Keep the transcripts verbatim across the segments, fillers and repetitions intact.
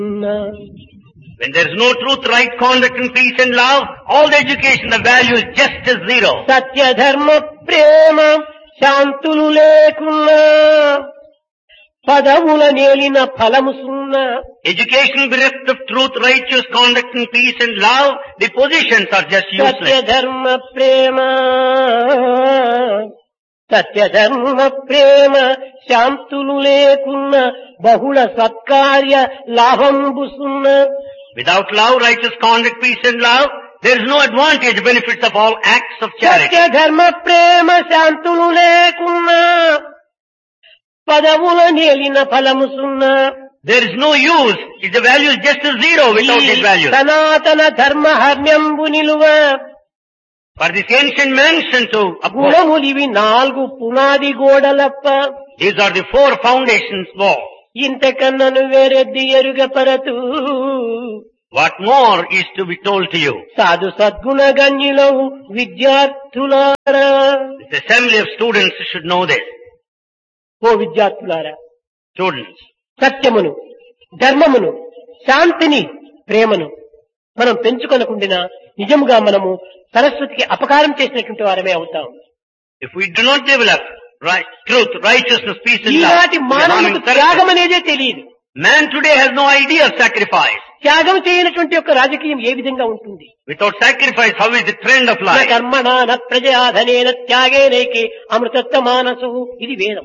When there is no truth, right conduct and peace and love, all the education, the value is just as zero. సత్య ధర్మ ప్రేమ శాంతులు లేకున్నా పదవుల నేలిన ఫలము సున్నా. Education bereft of truth, righteous conduct and peace and love, the positions are just Satya useless. ధర్మ ప్రేమ సత్య ధర్మ ప్రేమ శాంతులు లేకున్న బహుళ సత్కార్య లాభంబు సున్నా. Without love, righteous conduct, peace and love, there is no advantage, benefits of all acts of charity. సత్య ధర్మ ప్రేమ శాంతులు లేకున్నా పదవుల నేలిన ఫలము సున్నా. There is no use. The value is just as zero without this value. సనాతన ధర్మ హర్మ్యంబు నిలువ For this ancient mansion to uphold, గుణములివి నాలుగు పునాది గోడలప్ప. these are the four foundations wall. ఇంతకన్నను వేరెద్ది ఎరుగపరతు What more is to be told to you? సాధు సద్గుణ గణ్యులవు విద్యార్థులారా. This assembly of students should know this. ఓ విద్యార్థులారా, Students, సత్యమును ధర్మమును శాంతిని ప్రేమను మనం పెంచుకొనకుండినా నిజముగా మనము సరస్వతికి అపకారం చేసినటువంటి వారమే అవుతాం. if we do not develop right, truth, righteousness, peace and love, ఈనాటి we are మానవులకు harming Saraswati. త్యాగం అనేదే తెలియదు. Man today has no idea of sacrifice. త్యాగం చేయనటువంటి యొక్క రాజకీయం ఏ విధంగా ఉంటుంది? Without sacrifice, how is the trend of life? కర్మణ న ప్రజాధనేన త్యాగేనైకే అమృతత్వ మానసు. ఇది వేదం.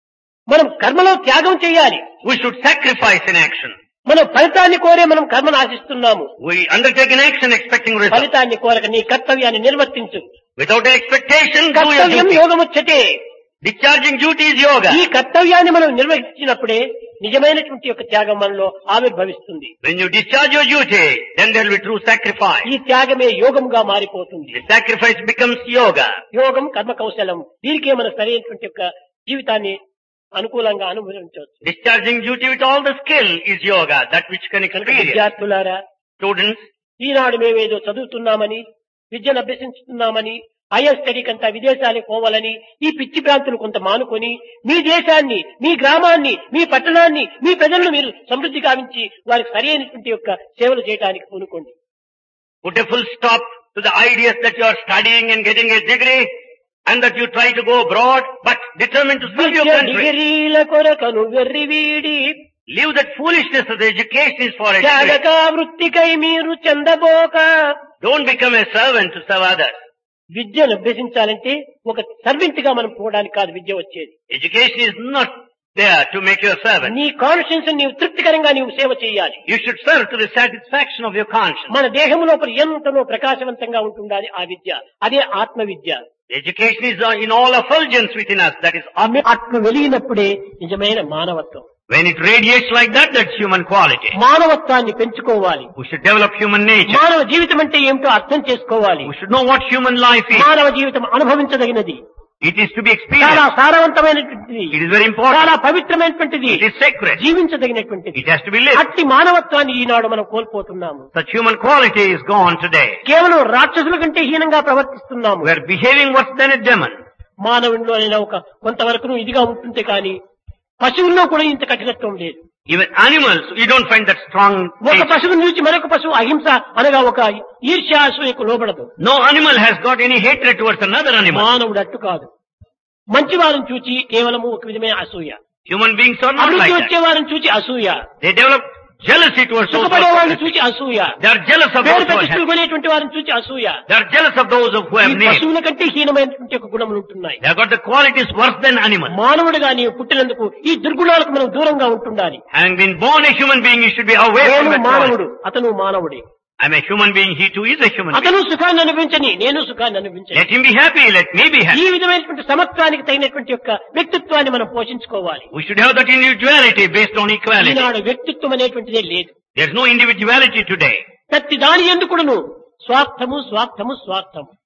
మనం కర్మలో త్యాగం చేయాలి. We should sacrifice in action. మనం ఫలితాన్ని కోరే మనం కర్మను ఆశిస్తున్నాము. We undertake an action expecting result. ఫలితాన్ని కోరక నీ కర్తవ్యాన్ని నిర్వర్తించు. Without expectation, do your కర్తవ్యం duty. యోగముచ్చటే. Discharging duty is yoga. ఈ కర్తవ్యాన్ని మనం నిర్వహించినప్పుడే నిజమైనటువంటి యొక్క త్యాగం మనలో ఆవిర్భవిస్తుంది. When you discharge your duty, then there will be true sacrifice. ఈ త్యాగమే యోగంగా మారిపోతుంది. The sacrifice becomes yoga. యోగం కర్మ కౌశలం. దీనికే మన సరైనటువంటి యొక్క జీవితాన్ని అనుకూలంగా అనుభవించవచ్చు. Discharging duty with all the skill is yoga, that which can experience. విద్యార్థులారా, Students, ఈనాడు మేమేదో చదువుతున్నామని విద్యను అభ్యసించుతున్నామని హైయర్ స్టడీకి అంతా విదేశాలకు పోవాలని ఈ పిచ్చి భ్రాంతులు కొంత మానుకొని మీ దేశాన్ని, మీ గ్రామాన్ని, మీ పట్టణాన్ని, మీ ప్రజలను మీరు సమృద్ధి గావించి వారికి సరైనటువంటి యొక్క సేవలు చేయడానికి పూనుకోండి. put a full stop to the ideas that you are studying and getting a degree and that you try to go abroad, but determined to serve your Vidya country. డిగ్రీల కొరకను వెర్రి వీడి Leave that foolishness of the education is for education. త్యాగక వృత్తికై మీరు చందబోక. Don't become a servant to serve others. విద్యను అభ్యసించాలంటే ఒక servant గా మనం పోవడానికి కాదు విద్య వచ్చేది. Education is not there to make you a servant. నీ కాన్షియన్స్ నీవు తృప్తికరంగా నీవు సేవ చేయాలి. You should serve to the satisfaction of your conscience. మన దేహం లోపల ఎంతనో ప్రకాశవంతంగా ఉంటుండాలి ఆ విద్య. అదే ఆత్మ విద్య. The education is in all effulgence within us. That is, ఆత్మ వెలిగినప్పుడే నిజమైన మానవత్వం. when it radiates like that, that's human quality. మానవత్వాన్ని పెంచుకోవాలి. We should develop human nature. మానవ జీవితం అంటే ఏమిటో అర్థం చేసుకోవాలి. We should know what human life is. మానవ జీవితం అనుభవించదగినది. It is to be చాలా experienced. సారవంతమైనటువంటిది. It is very చాలా important. పవిత్రమైనటువంటిది. It is sacred. జీవించదగినటువంటిది. It has to be lived. అట్టి మానవత్వాన్ని ఈనాడు మనం కోల్పోతున్నాము. Such human quality is gone today. కేవలం రాక్షసుల కంటే హీనంగా ప్రవర్తిస్తున్నాము. We are behaving worse than a demon. మానవునిలోనైనా ఒక కొంతవరకు ఇదిగా ఉంటుంది కానీ పశువుల్లో కూడా ఇంత కఠినత్వం లేదు. Even animals, you don't find that strong ఒక nature. పశువుని చూసి మరొక పశువు అహింస అనగా ఒక ఈర్ష్య అసూయకు లోబడదు. No animal has got any hatred towards another animal. మానవుడు అట్టు కాదు. మంచి వారిని చూచి కేవలము ఒక విధమైన అసూయ, Human beings are not అభివృద్ధి like వచ్చే that. వారిని చూచి అసూయ, They develop jealousy towards those who సుఖపడే are వారిని successful. చూచి అసూయ, They are jealous of పేరు those who are ప్రతిష్టలు happy. కొనేటువంటి వారిని చూచి అసూయ. They are jealous of those who ఈ have names. పశువుల కంటే హీనమైనటువంటి ఒక గుణములు ఉంటున్నాయి. They have got the qualities worse than animals. మానవుడిగా నీవు పుట్టినందుకు ఈ దుర్గుణాలకు మనం దూరంగా ఉంటుండాలి. Having been born a human being, you should be away from నేను that మానవుడు, quality. అతను మానవుడే. I'm a human being, he too is a human being. అతను సుఖాన్ని అనుభవించని, నేను సుఖాన్ని అనుభవించని. Let him be happy, let me be ఈ happy. విధమైనటువంటి సమత్వానికి తగినటువంటి యొక్క వ్యక్తిత్వాన్ని మనం పోషించుకోవాలి. We should have that individuality based on equality. ఈనాడు వ్యక్తిత్వం అనేటువంటిదే లేదు. There's no individuality today. ప్రతి దాని ఎందుకును స్వార్థము స్వార్థము స్వార్థము.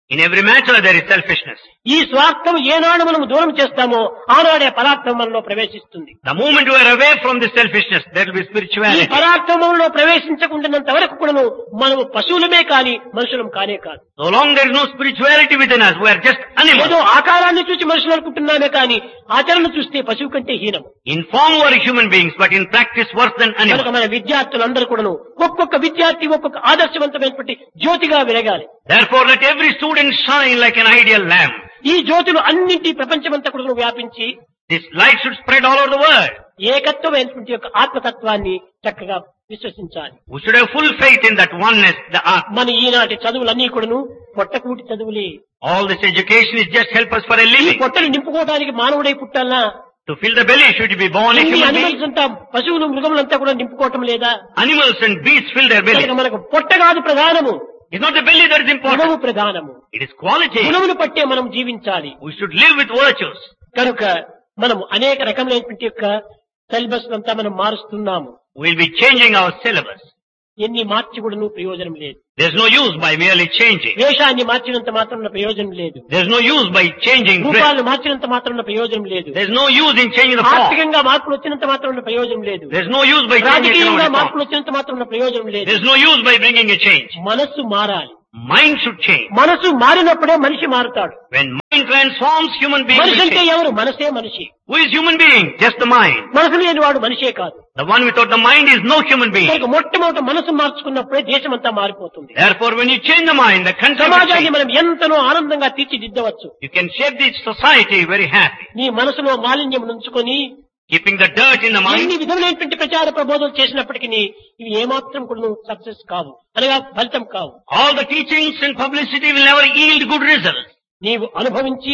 In every matter there is selfishness. ఈ స్వార్థం ఏనాడు మనం దూరం చేస్తామో ఆనాడే పరార్థం మనలో ప్రవేశిస్తుంది. The moment we are away from this selfishness, there will be ఈ spirituality. పరార్థంలో ప్రవేశించకుండానంత వరకు కూడాను మనము పశువులమే కాని మనుషులం కానే కాదు. So long there is no spirituality within us, we are just animals. ఏదో ఆకారాన్ని చూసి మనుషులు అనుకుంటున్నామే కాని ఆచరణ చూస్తే పశువు కంటే హీనం. In form we are human beings, but in practice worse than కనుక animals. మన విద్యార్థులందరూ కూడాను ఒక్కొక్క విద్యార్థి ఒక్కొక్క ఆదర్శవంతమైనటువంటి జ్యోతిగా వెలగాలి. Therefore let every student shine like an ideal lamp. ఈ జ్యోతులు అన్నింటి ప్రపంచమంతా కూడా వ్యాపించి This light should spread all over the world. ఏకత్వమైనటువంటి యొక్క ఆత్మతత్వాన్ని చక్కగా విశ్వసించాలి. We should have full faith in that oneness, the Atma. మన ఈనాటి చదువులన్నీ కూడాను పొట్టకూటి చదువులే. All this education is just help us for a ఈ living. పొట్టలు నింపుకోవడానికి మానవుడై పుట్టాలన్నా To fill the belly should be born a ఇన్ని human అనిమల్స్ being. అంతా పశువులు మృగములంతా కూడా నింపుకోవటం లేదా? Animals and beasts fill their belly. కనుక మనకు పొట్ట కాదు ప్రధానము, It's not the belly that is గుణము important. ప్రధానము. It is quality. గుణమును పట్టే మనం జీవించాలి. We should live with virtues. కనుక మనం అనేక రకములైనటువంటి యొక్క సిలబస్ అంతా మనం మారుస్తున్నాము. We'll be changing our syllabus. ఎన్ని మార్చి కూడాను ప్రయోజనం లేదు. There's no use by merely changing. వేషాన్ని మార్చినంత మాత్రం ప్రయోజనం లేదు. There's no use by changing dress. రూపాలను మార్చినంత మాత్రం ప్రయోజనం లేదు. There's no use in changing the form. ఆర్థికంగా మార్పులు వచ్చినంత మాత్రం ప్రయోజనం లేదు. There's no use by changing రాజకీయంగా economic form. మార్పులు వచ్చినంత మాత్రం ప్రయోజనం లేదు. There's no use by bringing a change. మనస్సు మారాలి. Mind should change. మనసు మారినప్పుడే మనిషి మారుతాడు. When mind transforms, human being మనిషి will అంటే change. ఎవరు? మనసే మనిషి. Who is human being? Just the mind. మనసు లేని వాడు మనిషే కాదు. The one without the mind is no human being. కనుక మొట్టమొదట మనసు మార్చుకున్నప్పుడే దేశమంతా మారిపోతుంది. Therefore, when you change the mind, the country will సమాజాన్ని change. మనం ఎంతనో ఆనందంగా తీర్చిదిద్దవచ్చు. You can shape this society very happy. నీ మనసులో మాలిన్యం ఉంచుకొని Keeping the dirt in the ఎన్ని mind. విధములైనటువంటి ప్రచార ప్రబోధనలు చేసినప్పటికీ ఇవి ఏమాత్రం కూడా సక్సెస్ కావు, అనగా ఫలితం కావు. All the teachings and publicity will never yield good results. నీవు అనుభవించి,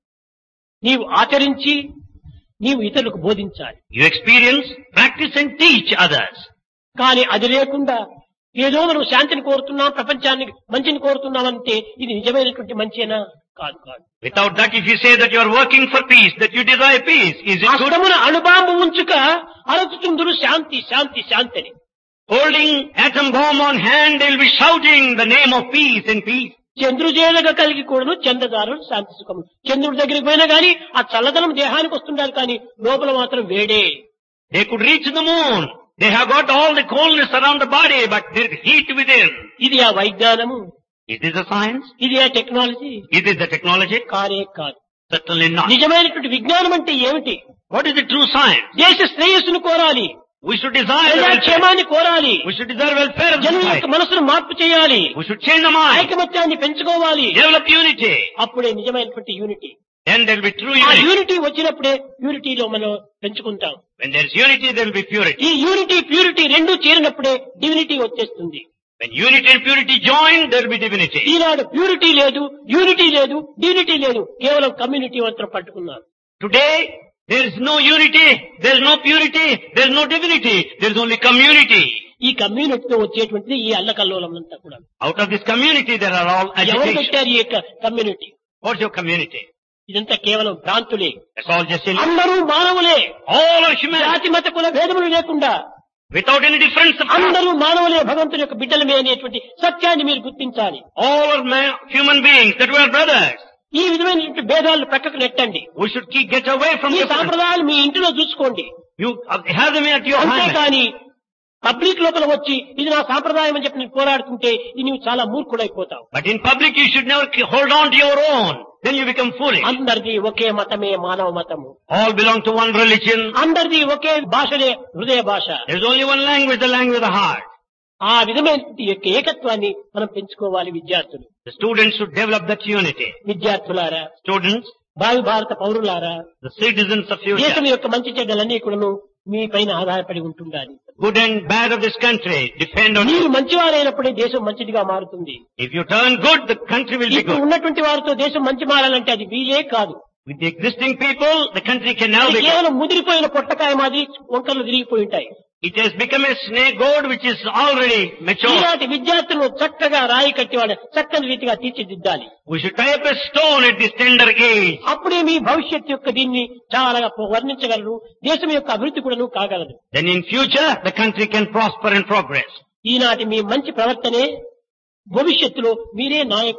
నీవు ఆచరించి, నీవు ఇతరులకు బోధించాలి. You experience, practice and teach others. కానీ అది లేకుండా ఏదో మనం శాంతిని కోరుతున్నాం, ప్రపంచాన్ని మంచిని కోరుతున్నామంటే ఇది నిజమైనటువంటి మంచేనా? కాదు కాదు. Without that, if you say that you are working for peace, that you desire peace, is it good? అష్టమున అణుబాంబు ఉంచుక అరచుతుందురు శాంతి శాంతి శాంతి అని. Holding atom bomb on hand, they will be shouting the name of peace and peace. చంద్రుజేదగా కలిగి కూడాను చంద్రదారులు శాంతి సుఖము. చంద్రుడి దగ్గరికి పోయినా గానీ ఆ చల్లదనం దేహానికి వస్తుండాలి, కానీ లోపల మాత్రం వేడే. They could reach the moon. They have got all the coldness around the body, but there is heat within. ఇది ఆ వైజ్ఞానము, Is this a science? ఇది ఆ technology Is this the technology? కానే కాదు. Certainly not. నిజమైనటువంటి విజ్ఞానం అంటే ఏమిటి? What is the true science? దేశ శ్రేయస్సును కోరాలి, We should desire the welfare. ప్రజాక్షేమాన్ని కోరాలి, We should desire welfare of జనుల యొక్క society. మనసును మార్పు చేయాలి, We should change the mind. ఐకమత్యాన్ని పెంచుకోవాలి. Develop unity. అప్పుడే నిజమైనటువంటి unity. Then there will be true ఆ unity. యూనిటీ వచ్చినప్పుడే యూనిటీలో మనం పెంచుకుంటాం. When there is unity, there will be purity. ఈ యూనిటీ ప్యూరిటీ రెండు చేరినప్పుడే డివినిటీ వచ్చేస్తుంది. When unity and purity join, there will be divinity. Eenadu purity లేదు, unity లేదు, divinity లేదు, కేవలం కమ్యూనిటీ మాత్రం పట్టుకున్నారు. Today, there is no unity, there is no purity, there is no divinity, there is only community. ఈ కమ్యూనిటీతో వచ్చేటువంటిది ఈ అల్లకల్లోలం అంతా కూడా. Out of this community, there are all ఎవరు agitation. పెట్టారు ఈ యొక్క కమ్యూనిటీ? What's your community? ఇదంతా కేవలం భ్రాంతులే. That's all just illusion. అందరూ మానవులే, All are human, జాతి మత కుల భేదములు లేకుండా without any difference of అందరూ మానవులే, భగవంతుని యొక్క బిడ్డలమే అనేటువంటి సత్యాన్ని మీరు గుర్తించాలి. all are man, human beings, that we are brothers. ఈ విధమైనటువంటి భేదాలను పక్కకు నెట్టండి. We should keep, get away from ఈ difference. సాంప్రదాయాలు మీ ఇంటిలో చూసుకోండి. You uh, have them at your hand. అంతేకాని పబ్లిక్ లోపల వచ్చి ఇది నా సాంప్రదాయం అని చెప్పి నీవు పోరాడుతుంటే ఇది నువ్వు చాలా మూర్ఖుడైపోతావు. But in public, you should never k- hold on to your own. Then you become foolish. అందరిది ఒకే మతమే మానవ మతము, All belong to one religion. అందరిది ఒకే భాషలే హృదయ భాష. There's only one language, the language of the heart. ఆ విధమైన యొక్క ఏకత్వాన్ని మనం పెంచుకోవాలి విద్యార్థులు. The students should develop that unity. విద్యార్థులారా, Students, భావి భారత పౌరులారా, the citizens of దేశం future, యొక్క మంచి చెడ్డలన్నీ కూడాను మీ పైన ఆధారపడి ఉంటుండాలి. good and bad of this country, depend on మీరు you. మంచివారైనప్పుడే దేశం మంచిదిగా మారుతుంది. If you turn good, the country will be ఇప్పుడు good. ఉన్నటువంటి వారితో దేశం మంచి మారాలంటే అది వీలే కాదు. With the existing people, the country can never అది be good. కేవలం ముదిరిపోయిన పొట్టకాయ మాది వంకర్లు తిరిగిపోయి ఉంటాయి. It has become a snake gourd which is already mature. ఇలాంటి విద్యార్థులను చక్కగా రాయి కట్టి వాళ్ళ చక్కని రీతిగా తీర్చిదిద్దాలి. We should tie up a stone at this tender age. అప్పుడే మీ భవిష్యత్తు యొక్క దీన్ని చాలా వర్ణించగలరు, దేశం యొక్క అభివృద్ధి కూడాను కాగలదు. Then in future, the country can prosper and progress. ఈనాటి మీ మంచి ప్రవర్తనే భవిష్యత్తులో మీరే నాయకులు,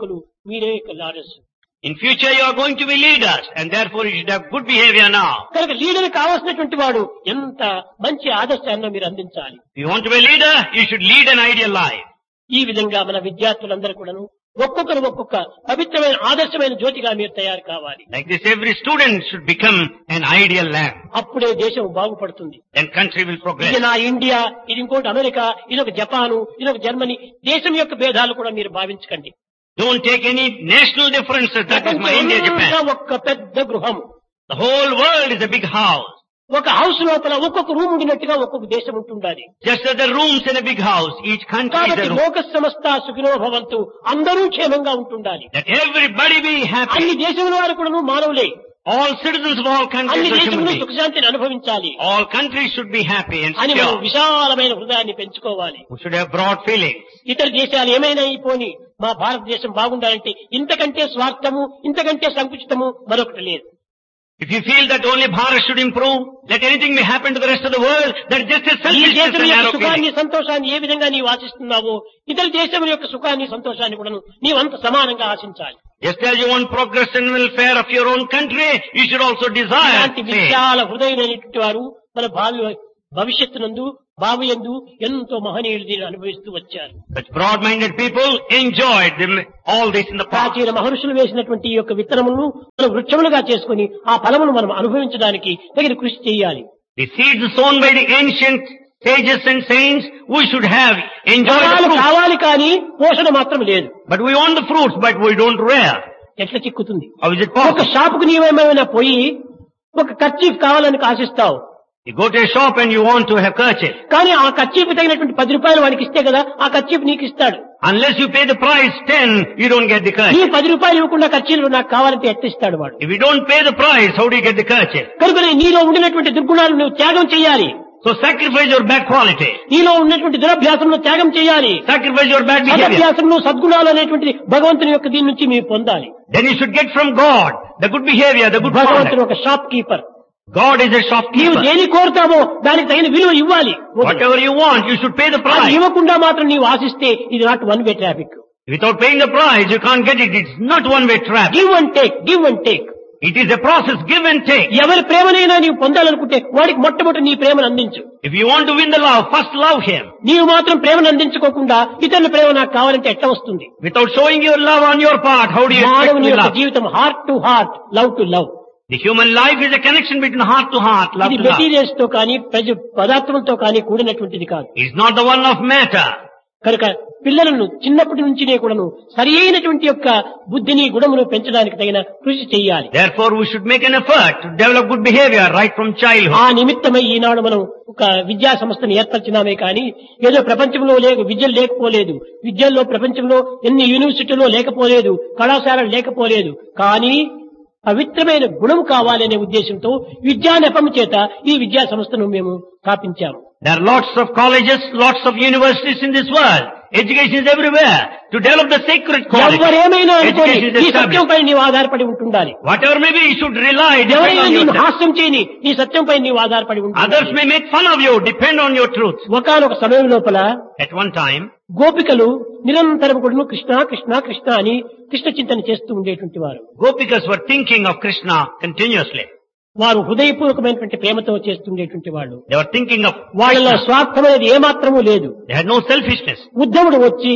మీరే ladders. In future you are going to be leaders and therefore you should have good behavior now. కనుక లీడర్ కావాల్సినటువంటి వాడు ఎంత మంచి ఆదర్శాన్ని మీరు అందించాలి. If you want to be a leader, you should lead an ideal life. ఈ విధంగా మన విద్యార్థులందరూ కూడాను ఒక్కొక్కరు ఒక్కొక్క పవిత్రమైన ఆదర్శమైన జ్యోతిగా మీరు తయారు కావాలి. Like this, every student should become an ideal lamp. అప్పుడే దేశం బాగుపడుతుంది. Then country will progress. ఇది నా ఇండియా, ఇది ఇంకోటి అమెరికా, ఇది ఒక జపాను, ఇది ఒక జర్మనీ. దేశం యొక్క భేదాలు కూడా మీరు భావించకండి. Don't take any national differences. That is my India, Japan. ఒక్క పెద్ద గృహం. The whole world is a big house. ఒక హౌస్ లోపల ఒక్కొక్క రూమ్ ఉండినట్టుగా ఒక్కొక్క దేశం ఉంటుండాలి. Just as the rooms in a big house, each country is a కాబట్టి room. లోక సమస్త సుఖినో భవంతు, అందరూ క్షేమంగా ఉంటుండాలి. That everybody be happy. అన్ని దేశంలో వారు కూడా మానవులే. All citizens of all countries అన్ని are దేశంలో human beings. సుఖశాంతిని అనుభవించాలి All countries should be happy and అని మనం secure. విశాలమైన హృదయాన్ని పెంచుకోవాలి. We should have broad feelings. ఇతర దేశాలు ఏమైనా అయిపోని మా భారతదేశం బాగుండాలంటే ఇంతకంటే స్వార్థము, ఇంతకంటే సంకుచితము మరొకటి లేదు. If you feel that only Bharat should improve, let anything may happen to the rest of the world, that is just a ఈ selfishness దేశం and యొక్క narrow సుఖాన్ని feeling. సంతోషాన్ని ఏ విధంగా నీవు ఆశిస్తున్నావో ఇతర దేశం యొక్క సుఖాన్ని సంతోషాన్ని కూడా నీవంత సమానంగా ఆశించాలి. Just as you want progress and welfare of your own country, you should also desire ఇలాంటి same. విశాల హృదయమైనటువంటి వారు మన భావి భవిష్యత్తునందు భావి యందు ఎంతో మహనీయులు దీన్ని అనుభవిస్తూ వచ్చారు. Such broad-minded people enjoyed them, all this in the past. ప్రాచీన మహర్షులు వేసినటువంటి ఈ యొక్క విత్తనములను మనం వృక్షములుగా చేసుకుని ఆ ఫలమును మనం అనుభవించడానికి తగిన కృషి చేయాలి. The seeds sown by the ancient sages and saints, we should have enjoyed the ఫలాలు fruits. కావాలి కానీ పోషణ మాత్రం లేదు. But we want the fruits, but we don't rear. ఎట్లా చిక్కుతుంది? How is it ఒక possible? షాపుకు నీవేమైనా పోయి ఒక కర్చీఫ్ కావాలని ఆశిస్తావు. You go to a shop and you want to have kerchief. కానీ ఆ కర్చీఫ్ తగినటువంటి పది రూపాయలు వాడికి ఇస్తే కదా ఆ కర్చీఫ్ నీకు ఇస్తాడు. Unless you pay the price ten, you don't get the నీ kerchief. పది రూపాయలు ఇవ్వకుండా కర్చీలు నాకు కావాలంటే ఎత్తిస్తాడు వాడు. If you don't pay the price, how do you get the kerchief? కనుక నీలో ఉండినటువంటి దుర్గుణాలు నువ్వు త్యాగం చేయాలి. So sacrifice your bad quality. నీలో ఉన్నటువంటి దురభ్యాసంలో త్యాగం చేయాలి. Sacrifice your bad behavior. సదభ్యాసంలో సద్గుణాలు అనేటువంటి భగవంతుని యొక్క దీని నుంచి మీరు పొందాలి. Then you should get from God the good behavior, the good భగవంతుడు conduct. ఒక shop keeper. God is a నీవు shopkeeper. దేని కోరుతావో దానికి తగిన విలువ ఇవ్వాలి. Whatever you want, you should pay the అది price. ఇవ్వకుండా మాత్రం నీవు ఆశిస్తే ఇది not one way traffic. Without paying the price, you can't get it. It's not one-way traffic. Give and take, give and take. It is a process, give and take. ఎవరి ప్రేమనైనా నీవు పొందాలనుకుంటే వాడికి మొట్టమొదటి నీ ప్రేమను అందించు. If you want to win the love, first love him. నీవు మాత్రం ప్రేమను అందించుకోకుండా ఇతరుల ప్రేమ నాకు కావాలంటే ఎట్లా వస్తుంది? Without showing your love on your part, how do you expect మానవుని to యొక్క love? జీవితం heart to heart, love to love. The human life is a connection between heart to heart, love ఇది to love. మెటీరియల్స్ తో కానీ ప్రజ పదార్థములతో కానీ కూడినటువంటిది కాదు. It's not the one of matter. కనుక పిల్లలను చిన్నప్పటి నుంచినే కూడాను సరి అయినటువంటి యొక్క బుద్ధిని గుణమును పెంచడానికి తగిన కృషి చేయాలి. Therefore, we should make an effort to develop good behavior right from childhood. ఆ నిమిత్తమై ఈనాడు మనం ఒక విద్యా సంస్థను ఏర్పరిచినామే కానీ ఏదో ప్రపంచంలో లేక విద్యలు లేకపోలేదు, విద్యల్లో ప్రపంచంలో ఎన్ని యూనివర్సిటీలో లేకపోలేదు, కళాశాలలు లేకపోలేదు. కానీ పవిత్రమైన గుణం కావాలనే ఉద్దేశంతో విద్యా నెపము చేత ఈ విద్యా సంస్థను మేము స్థాపించాము. There are lots of colleges, lots of universities in this world. Education is everywhere. To develop the sacred quality, ఎవరేమైనా అనుకోని education is ఈ established. సత్యంపై నీవు ఆధారపడి ఉంటుండాలి. Whatever may be, you should rely, depend ఎవరైనా on నిన్ను yourself. హాస్యం చేయని ఈ సత్యంపై నీవు ఆధారపడి Others ఉంటుండాలి. may make fun of you, depend on your truth. ఒకానొక సమయం లోపల At one time, గోపికలు నిరంతరం కూడా కృష్ణ కృష్ణ కృష్ణ అని కృష్ణ చింతన చేస్తూ ఉండేటువంటి వారు. Gopikas were thinking of Krishna continuously. వారు హృదయపూర్వకమైనటువంటి ప్రేమతో చేస్తుండేటువంటి వాళ్ళు. They were thinking of వాళ్ళలో Krishna. స్వార్థమనేది ఏమాత్రమూ లేదు. They had no selfishness. ఉద్ధవుడు వచ్చి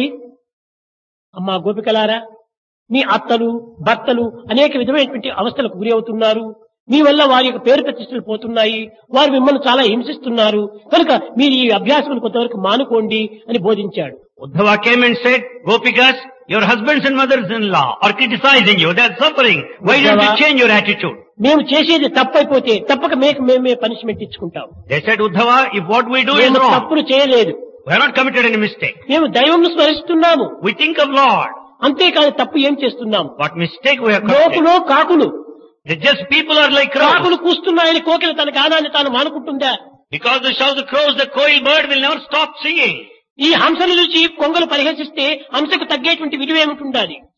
అమ్మా గోపికలారా, మీ అత్తలు భర్తలు అనేక విధమైనటువంటి అవస్థలకు గురి అవుతున్నారు, మీ వల్ల వారి యొక్క పేరు ప్రతిష్టలు పోతున్నాయి, వారు మిమ్మల్ని చాలా హింసిస్తున్నారు, కనుక మీరు ఈ అభ్యాసములు కొంతవరకు మానుకోండి అని బోధించాడు. Uddhava came and said, Gopikas, your husbands and mothers-in-law are criticizing you. They are suffering. Why don't you change your attitude? మేము చేసేది తప్పైపోతే తప్పక మేము మేమే punishment ఇచ్చుకుంటాం. They said, Uddhava, if what we do is మేము wrong, తప్పులు చేయలేదు, we have not committed any mistake. మేము దైవంను స్మరిస్తున్నాము, We think of Lord. అంతేకాని తప్పు ఏం చేస్తున్నాము? What mistake we have committed. లోకులో కాకులు They just people are like crows. కాకులు కూస్తున్నాయని కోకిల తన గానాన్ని తాను మానుకుంటుందా? Because the shout of the crows, the coil bird will never stop singing. ఈ హంసను చూసి కొంగలు పరిహసిస్తే హంసకు తగ్గేటువంటి విలువ ఏమిటి ఉండాలి?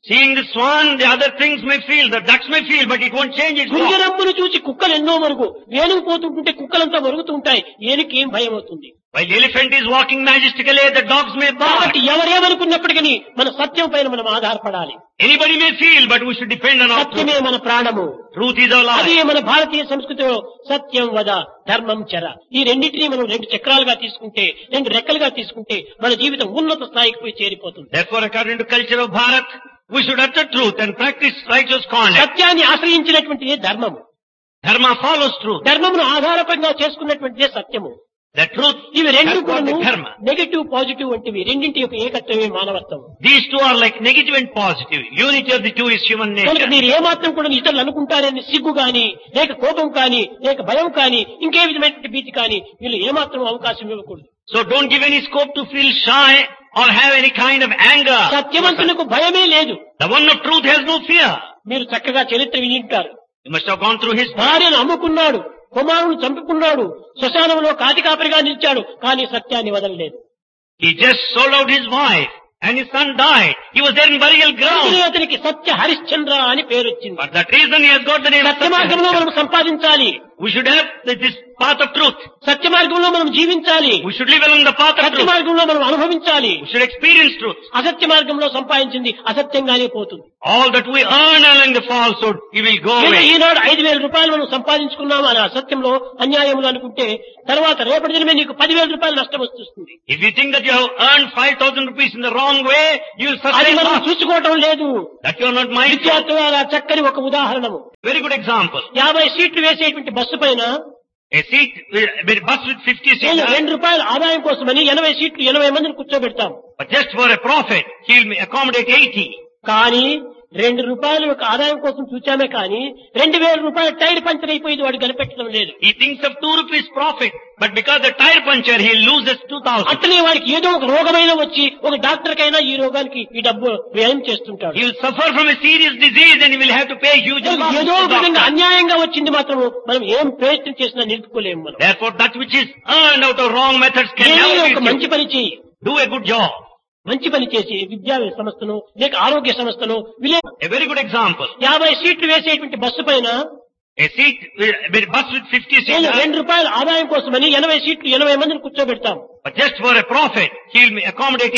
Seeing the swan, the other things may feel, the ducks may feel, but it won't change its walk. కుంజరమ్మును చూసి కుక్కలు ఎన్నో మరుగు ఏనుగు పోతుంటుంటే కుక్కలంతా మరుగుతూ ఉంటాయి. ఏనుగుకి ఏం భయం అవుతుంది? While the elephant is walking majestically, the dogs may bark. కాబట్టి ఎవరేమనుకున్నప్పటికీ మన సత్యం పైన మనం ఆధారపడాలి. Anybody may feel, but we should depend on our సత్యమే truth. మన ప్రాణము. Truth is our అదే life. మన భారతీయ సంస్కృతిలో సత్యం వద ధర్మం చర ఈ రెండింటినీ మనం రెండు చక్రాలుగా తీసుకుంటే రెండు రెక్కలుగా తీసుకుంటే మన జీవితం ఉన్నత స్థాయికి పోయి చేరిపోతుంది. Therefore, according to culture of Bharat, we should utter truth and practice righteous conduct. సత్యాన్ని ఆశ్రయించినటువంటిదే ధర్మము. Dharma follows truth. ధర్మమును ఆధారపంగా చేసుకున్నటువంటిదే సత్యము. The truth ఇవి రెండు has got కూడా the dharma. నెగటివ్ పాజిటివ్ వంటివి రెండింటి యొక్క ఏకత్వమే మానవత్వం. These two are like negative and positive. Unity of the two is human కనుక nature. మీరు ఏమాత్రం కూడా ఇతరులు అనుకుంటారని సిగ్గు కానీ లేక కోపం కానీ లేక భయం కానీ ఇంకే విధమైనటువంటి భీతి కానీ వీళ్ళు ఏమాత్రం అవకాశం ఇవ్వకూడదు. So don't give any scope to feel shy or have any kind of anger. సత్యవంతులకు భయమే లేదు. The one of truth has no fear. మీరు చక్కగా చరిత్ర వినింటారు. You must have gone through his. భార్యను అమ్ముకున్నాడు, కుమారుని చంపుకున్నాడు, శ్మశానంలో కాటికాపరిగా నిలిచాడు, కానీ సత్యాన్ని వదలలేదు. He just sold out his wife and his son died. He was there in burial ground. అందుకే అతనికి సత్య హరిశ్చంద్ర అని పేరు వచ్చింది. For that reason he has got the name సత్య మార్గంలో Satya. మనం సంపాదించాలి. We should have this path of truth. సత్య మార్గంలో మనం జీవించాలి. We should live along the path of Satya truth. మార్గంలో మనం అనుభవించాలి. We should experience truth. అసత్య మార్గంలో సంపాదించింది అసత్యంగానే పోతుంది. All that we earn along the falsehood, it will go ఏదో away. ఈనాడు ఐదు వేల రూపాయలు మనం సంపాదించుకున్నాము అని అసత్యంలో అన్యాయములు అనుకుంటే తర్వాత రేపటి దినమే నీకు పదివేల రూపాయలు నష్టం వస్తుంది. If you think that you have earned five thousand rupees in the wrong way, you will అది sustain మనం loss. చూసుకోవటం లేదు. That you are not mindful. విద్యార్థుల చక్కని ఒక ఉదాహరణము. Very good example. యాభై సీట్లు వేసేటువంటి బస్సు పైన A seat, with- with bus with fifty నేను seats, రెండు రూపాయల ఆదాయం కోసమని ఎనభై సీట్లు ఎనభై మందిని కూర్చోబెడతాం. but just for a profit, he will accommodate eighty. కానీ రెండు రూపాయల యొక్క ఆదాయం కోసం చూచామే కానీ రెండు వేల రూపాయల టైర్ పంచర్ అయిపోయింది వాడు కనిపెట్టడం లేదు. He thinks of two rupees profit, but because the tire puncture, he loses two thousand. అట్లనే వాడికి ఏదో ఒక రోగమైన వచ్చి ఒక డాక్టర్ కైనా ఈ రోగానికి ఈ డబ్బు వ్యయం చేస్తుంటాడు. He will suffer from a serious disease and he will have to pay huge amounts ఏదో to ఒక విధంగా doctor. అన్యాయంగా వచ్చింది మాత్రము మనం ఏం ప్రయత్నం చేసినా నిలుపుకోలేము. మనం Therefore, that which is earned out of wrong methods can ఏదో never ఒక be మంచి used. పని చేయి, Do a good job. మంచి పని చేసి విద్యా సంస్థను లేక ఆరోగ్య సంస్థను Wiley A very good example. యాభై సీట్లు వేసేటువంటి బస్సు పైన A seat, with with bus with fifty నేను seats, రెండు రూపాయల ఆదాయం కోసమని ఎనభై సీట్లు ఎనభై మందిని కూర్చోబెడతాం. but just for a profit, he will accommodate